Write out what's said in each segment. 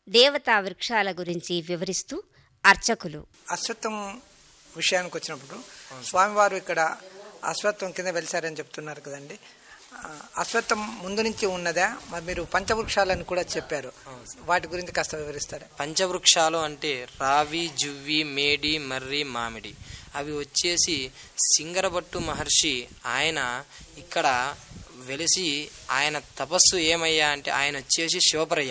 దేవతా వృక్షాల గురించి వివరిస్తూ అర్చకులు. అశ్వత్థం విషయానికి వచ్చినప్పుడు స్వామివారు ఇక్కడ అశ్వత్థం కింద వెలిసారని చెప్తున్నారు కదండి. అశ్వత్థం ముందు నుంచి ఉన్నదా? మరి మీరు పంచవృక్షాలని కూడా చెప్పారు, వాటి గురించి కాస్త వివరిస్తారా? పంచవృక్షాలు అంటే రావి, జువ్వి, మేడి, మర్రి, మామిడి. అవి వచ్చేసి సింగరభట్టు మహర్షి ఆయన ఇక్కడ వెలిసి ఆయన తపస్సు ఏమయ్యా అంటే ఆయన వచ్చేసి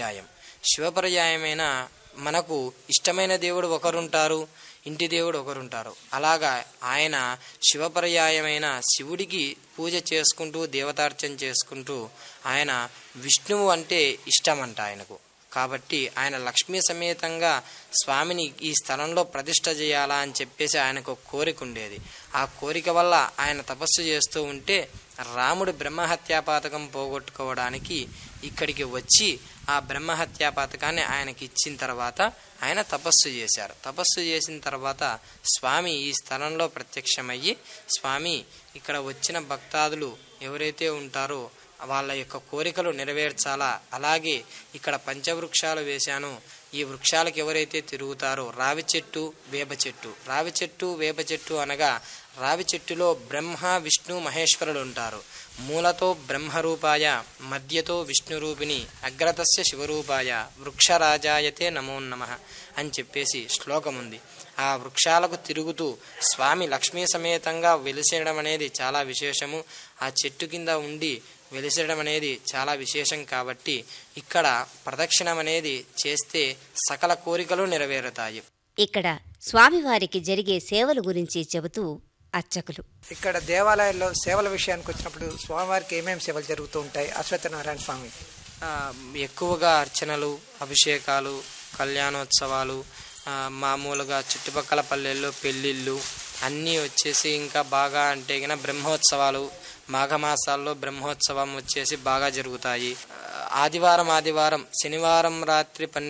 శివపర్యాయమైన మనకు ఇష్టమైన దేవుడు ఒకరుంటారు, ఇంటి దేవుడు ఒకరుంటారు. అలాగా ఆయన శివపర్యాయమైన శివుడికి పూజ చేసుకుంటూ దేవతార్చన చేసుకుంటూ ఆయన విష్ణువు అంటే ఇష్టమంట ఆయనకు. కాబట్టి ఆయన లక్ష్మీ సమేతంగా స్వామిని ఈ స్థలంలో ప్రతిష్ఠ చేయాలా అని చెప్పేసి ఆయనకు కోరిక ఉండేది. ఆ కోరిక వల్ల ఆయన తపస్సు చేస్తూ ఉంటే రాముడు బ్రహ్మహత్యా పాతకం పోగొట్టుకోవడానికి ఇక్కడికి వచ్చి ఆ బ్రహ్మహత్యా పాతకాన్ని ఆయనకి ఇచ్చిన తర్వాత ఆయన తపస్సు చేశారు. తపస్సు చేసిన తర్వాత స్వామి ఈ స్థలంలో ప్రత్యక్షమయ్యి, స్వామి ఇక్కడ వచ్చిన భక్తాదులు ఎవరైతే ఉంటారో వాళ్ళ యొక్క కోరికలు నెరవేర్చాలా, అలాగే ఇక్కడ పంచవృక్షాలు వేశాను, ఈ వృక్షాలకు ఎవరైతే తిరుగుతారో రావి చెట్టు, వేప చెట్టు. రావి చెట్టు, వేప చెట్టు అనగా రావి చెట్టులో బ్రహ్మ, విష్ణు, మహేశ్వరులు ఉంటారు. మూలతో బ్రహ్మరూపాయ, మధ్యతో విష్ణురూపిణి, అగ్రతస్య శివరూపాయ, వృక్షరాజాయతే నమో నమః అని చెప్పేసి శ్లోకం ఉంది. ఆ వృక్షాలకు తిరుగుతూ స్వామి లక్ష్మీ సమేతంగా వెలిసేయడం అనేది చాలా విశేషము. ఆ చెట్టు కింద ఉండి వెలిసేయడం అనేది చాలా విశేషం. కాబట్టి ఇక్కడ ప్రదక్షిణం అనేది చేస్తే సకల కోరికలు నెరవేరుతాయి. ఇక్కడ స్వామివారికి జరిగే సేవల గురించి చెబుతూ అర్చకులు. ఇక్కడ దేవాలయాల్లో సేవల విషయానికి వచ్చినప్పుడు స్వామివారికి ఏమేమి సేవలు జరుగుతూ ఉంటాయి? అశ్వత్థనారాయణ స్వామి ఎక్కువగా అర్చనలు, అభిషేకాలు, కళ్యాణోత్సవాలు, మామూలుగా చుట్టుపక్కల పల్లెల్లో పెళ్ళిళ్ళు అన్నీ వచ్చేసి ఇంకా బాగా అంటే గిన బ్రహ్మోత్సవాలు, మాఘమాసాల్లో బ్రహ్మోత్సవం వచ్చేసి బాగా జరుగుతాయి. ఆదివారం శనివారం రాత్రి 12